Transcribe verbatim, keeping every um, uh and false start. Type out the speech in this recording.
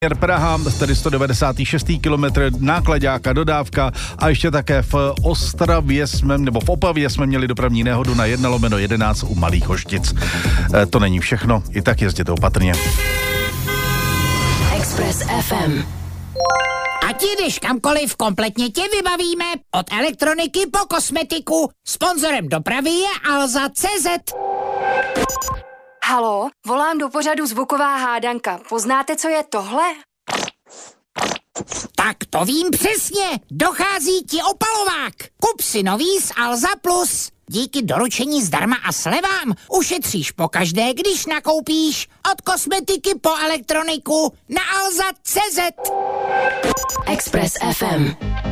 Praha, tedy sto devadesátý šestý kilometr, náklaďáka, dodávka a ještě také v Ostravě jsme, nebo v Opavě jsme měli dopravní nehodu na jedna lomeno jedenáct u Malých Hoštic. E, to není všechno, i tak jezděte opatrně. Express ef em. Ať jdeš kamkoliv, kompletně tě vybavíme. Od elektroniky po kosmetiku. Sponzorem dopravy je Alza tečka cé zet. Haló, volám do pořadu Zvuková hádanka. Poznáte, co je tohle? Tak to vím přesně. Dochází ti opalovák. Kup si nový z Alza Plus. Díky doručení zdarma a slevám ušetříš pokaždé, když nakoupíš. Od kosmetiky po elektroniku na Alza tečka cé zet. Express ef em.